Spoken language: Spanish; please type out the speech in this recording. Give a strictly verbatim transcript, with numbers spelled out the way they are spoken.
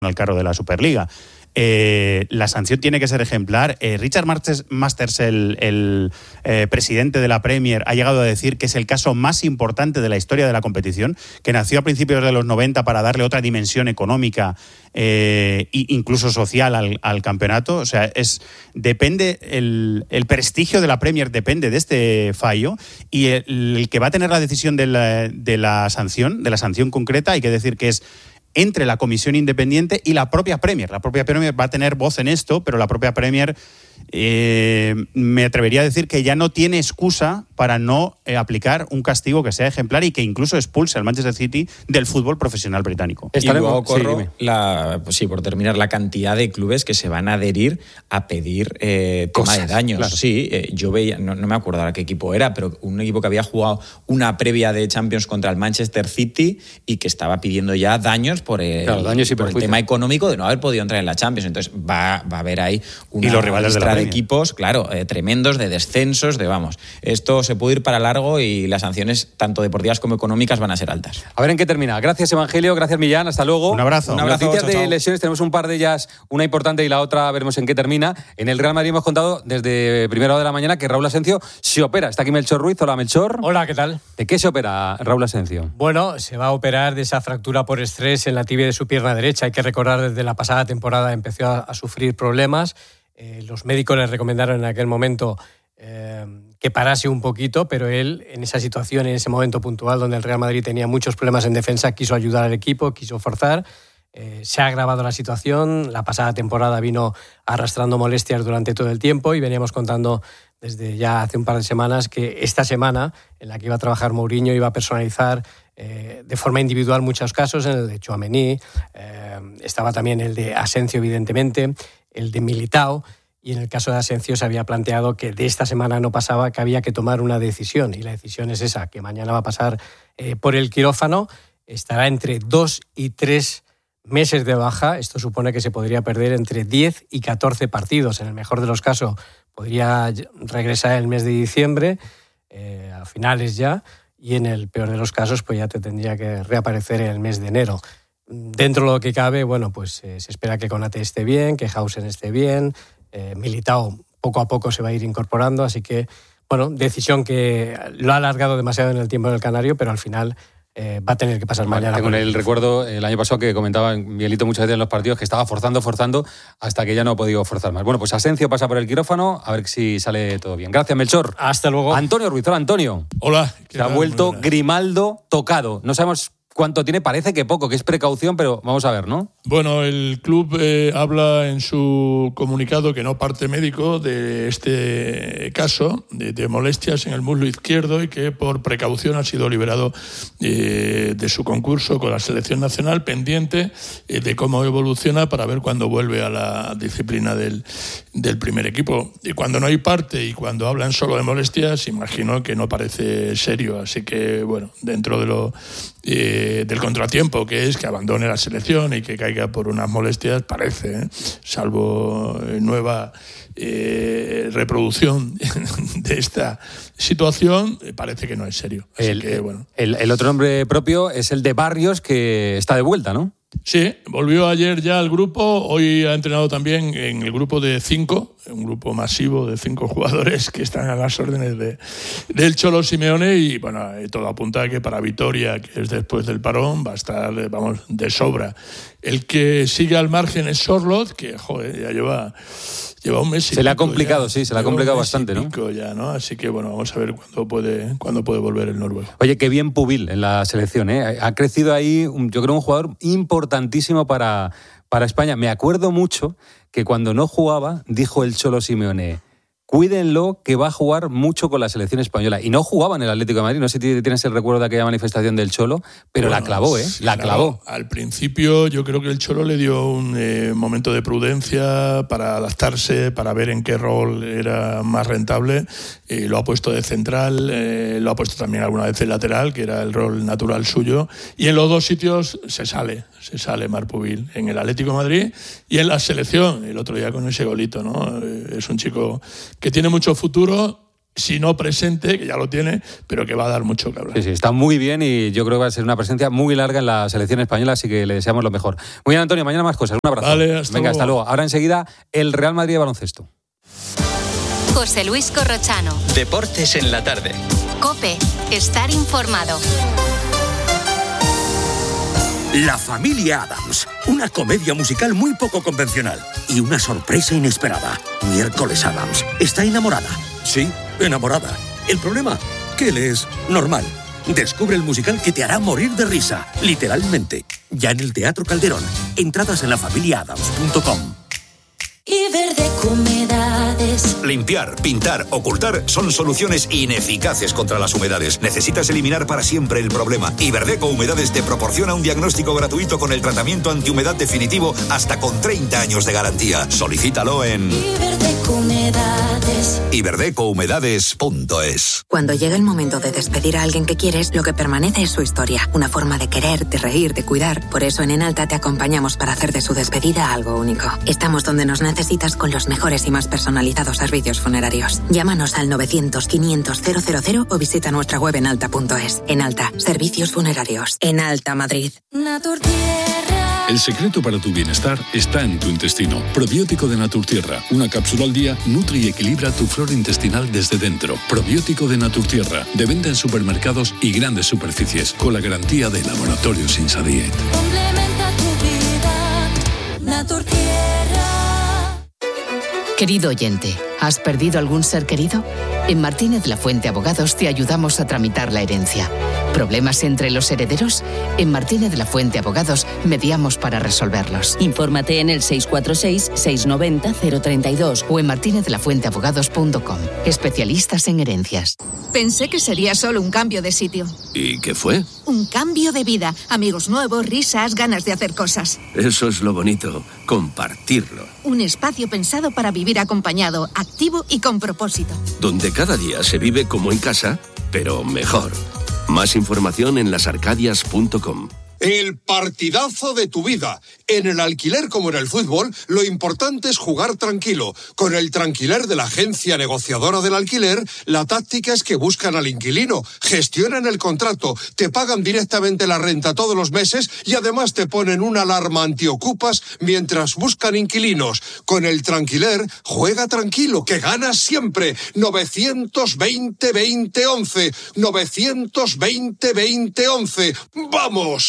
al carro de la Superliga. Eh, la sanción tiene que ser ejemplar. Eh, Richard Masters, el, el eh, presidente de la Premier, ha llegado a decir que es el caso más importante de la historia de la competición, que nació a principios de los noventa para darle otra dimensión económica e incluso social al, al campeonato. O sea, es depende el, el prestigio de la Premier depende de este fallo, y el, el que va a tener la decisión de la, de la sanción, de la sanción concreta, hay que decir que es entre la comisión independiente y la propia Premier. La propia Premier va a tener voz en esto, pero la propia Premier eh, me atrevería a decir que ya no tiene excusa para no eh, aplicar un castigo que sea ejemplar y que incluso expulse al Manchester City del fútbol profesional británico. Y luego corro, sí, la, pues sí, por terminar, la cantidad de clubes que se van a adherir a pedir eh, tema Cosas, de daños. Claro. Sí, eh, yo veía, no, no me acuerdo ahora qué equipo era, pero un equipo que había jugado una previa de Champions contra el Manchester City y que estaba pidiendo ya daños por el, claro, daños y por el tema económico de no haber podido entrar en la Champions. Entonces va, va a haber ahí una y los rivales de, la de equipos, claro, eh, tremendos, de descensos, de vamos. Esto se puede ir para largo y las sanciones, tanto deportivas como económicas, van a ser altas. A ver en qué termina. Gracias, Evangelio. Gracias, Millán. Hasta luego. Un abrazo. Un abrazo. Noticias de lesiones, tenemos un par de ellas, una importante y la otra veremos en qué termina. En el Real Madrid hemos contado desde primera hora de la mañana que Raúl Asencio se opera. Está aquí Melchor Ruiz. Hola, Melchor. Hola, ¿qué tal? ¿De qué se opera Raúl Asencio? Bueno, se va a operar de esa fractura por estrés en la tibia de su pierna derecha. Hay que recordar, desde la pasada temporada empezó a, a sufrir problemas. Eh, los médicos le recomendaron en aquel momento eh, que parase un poquito, pero él, en esa situación, en ese momento puntual donde el Real Madrid tenía muchos problemas en defensa, quiso ayudar al equipo, quiso forzar. Eh, se ha agravado la situación. La pasada temporada vino arrastrando molestias durante todo el tiempo y veníamos contando desde ya hace un par de semanas que esta semana, en la que iba a trabajar Mourinho, iba a personalizar eh, de forma individual muchos casos, en el de Tchouaméni, eh, estaba también el de Asencio, evidentemente, el de Militao, y en el caso de Asencio se había planteado que de esta semana no pasaba, que había que tomar una decisión, y la decisión es esa, que mañana va a pasar eh, por el quirófano, estará entre dos y tres meses de baja. Esto supone que se podría perder entre diez y catorce partidos. En el mejor de los casos podría regresar el mes de diciembre, eh, a finales ya, y en el peor de los casos pues ya te tendría que reaparecer en el mes de enero. Dentro de lo que cabe, bueno, pues eh, se espera que Konate esté bien, que Hausen esté bien, eh, Militao poco a poco se va a ir incorporando, así que, bueno, decisión que lo ha alargado demasiado en el tiempo del Canario, pero al final Eh, va a tener que pasar mañana. Tengo el recuerdo el año pasado que comentaba Miguelito muchas veces en los partidos que estaba forzando, forzando hasta que ya no ha podido forzar más. Bueno, pues Asencio pasa por el quirófano, a ver si sale todo bien. Gracias, Melchor. Hasta luego. Antonio Ruiz, hola, Antonio. Hola. Se ha vuelto Grimaldo tocado. No sabemos cuánto tiene, parece que poco, que es precaución, pero vamos a ver, ¿no? Bueno, el club eh, habla en su comunicado, que no parte médico, de este caso de, de molestias en el muslo izquierdo y que por precaución ha sido liberado eh, de su concurso con la selección nacional, pendiente eh, de cómo evoluciona para ver cuándo vuelve a la disciplina del, del primer equipo. Y cuando no hay parte y cuando hablan solo de molestias, imagino que no parece serio. Así que, bueno, dentro de lo eh, del contratiempo que es que abandone la selección y que caiga por unas molestias, parece, ¿eh? salvo nueva eh, reproducción de esta situación, parece que no es serio. Así el, que, bueno. el, el otro nombre propio es el de Barrios, que está de vuelta, ¿no? Sí, volvió ayer ya al grupo, hoy ha entrenado también en el grupo de cinco, un grupo masivo de cinco jugadores que están a las órdenes de, del Cholo Simeone, y bueno, todo apunta a que para Vitoria, que es después del parón, va a estar, vamos, de sobra. El que sigue al margen es Sorloth, que, joder, ya lleva... Lleva un mes y Se le ha pico complicado, ya. sí, se le ha Lleva complicado un mes bastante, y ¿no? pico ya, ¿no? Así que, bueno, vamos a ver cuándo puede, cuándo puede volver el noruego. Oye, qué bien Pubil en la selección, ¿eh? Ha crecido ahí, yo creo, un jugador importantísimo para, para España. Me acuerdo mucho que cuando no jugaba, dijo el Cholo Simeone: cuídenlo, que va a jugar mucho con la selección española. Y no jugaba en el Atlético de Madrid. No sé si tienes el recuerdo de aquella manifestación del Cholo, pero bueno, la clavó, ¿eh? La clavó. Al principio yo creo que el Cholo le dio un eh, momento de prudencia para adaptarse, para ver en qué rol era más rentable. Eh, lo ha puesto de central, eh, lo ha puesto también alguna vez de lateral, que era el rol natural suyo. Y en los dos sitios se sale, se sale Marc Pubil, en el Atlético de Madrid y en la selección. El otro día con ese golito, ¿no? Eh, es un chico que tiene mucho futuro, si no presente, que ya lo tiene, pero que va a dar mucho que hablar. Sí, sí, está muy bien y yo creo que va a ser una presencia muy larga en la selección española, así que le deseamos lo mejor. Muy bien, Antonio, mañana más cosas. Un abrazo. Vale, hasta Venga, luego. hasta luego. Ahora enseguida el Real Madrid de baloncesto. José Luis Corrochano. Deportes en la tarde. COPE. Estar informado. La familia Addams, una comedia musical muy poco convencional y una sorpresa inesperada. Miércoles Addams está enamorada. Sí, enamorada. El problema, que él es normal. Descubre el musical que te hará morir de risa, literalmente. Ya en el Teatro Calderón. Entradas en la familia adams punto com. Iberdeco Humedades. Limpiar, pintar, ocultar son soluciones ineficaces contra las humedades. Necesitas eliminar para siempre el problema. Iberdeco Humedades te proporciona un diagnóstico gratuito con el tratamiento antihumedad definitivo hasta con treinta años de garantía. Solicítalo en Iberdeco Humedades. iberdeco humedades punto es. Cuando llega el momento de despedir a alguien que quieres, lo que permanece es su historia. Una forma de querer, de reír, de cuidar. Por eso en Enalta te acompañamos para hacer de su despedida algo único. Estamos donde nos necesitas con los mejores y más personalizados servicios funerarios. Llámanos al novecientos quinientos cero cero cero o visita nuestra web enalta punto es. Enalta, servicios funerarios. Enalta Madrid. Naturtierra. El secreto para tu bienestar está en tu intestino. Probiótico de Naturtierra. Una cápsula al día nutre y equilibra tu flora intestinal desde dentro. Probiótico de Naturtierra. De venta en supermercados y grandes superficies. Con la garantía de Laboratorio Sinsadiet. Complementa tu vida. Naturtierra. Querido oyente, ¿has perdido algún ser querido? En Martínez La Fuente Abogados te ayudamos a tramitar la herencia. ¿Problemas entre los herederos? En Martínez La Fuente Abogados mediamos para resolverlos. Infórmate en el seis cuatro seis, seis nueve cero, cero tres dos o en martinez la fuente abogados punto com. Especialistas en herencias. Pensé que sería solo un cambio de sitio. ¿Y qué fue? Un cambio de vida. Amigos nuevos, risas, ganas de hacer cosas. Eso es lo bonito, compartirlo. Un espacio pensado para vivir acompañado, activo y con propósito. Donde cada día se vive como en casa, pero mejor. Más información en las arcadias punto com. El partidazo de tu vida. En el alquiler como en el fútbol, lo importante es jugar tranquilo. Con el Tranquiler de la agencia negociadora del alquiler, la táctica es que buscan al inquilino, gestionan el contrato, te pagan directamente la renta todos los meses y además te ponen una alarma antiocupas mientras buscan inquilinos. Con el Tranquiler, juega tranquilo, que ganas siempre. novecientos veinte, veinte, once. novecientos veinte, veinte, once. ¡Vamos!